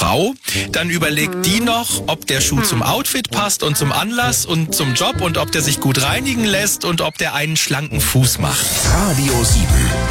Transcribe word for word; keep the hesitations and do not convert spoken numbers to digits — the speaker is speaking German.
Frau. Dann überlegt die noch, ob der Schuh zum Outfit passt und zum Anlass und zum Job und ob der sich gut reinigen lässt und ob der einen schlanken Fuß macht. Radio sieben.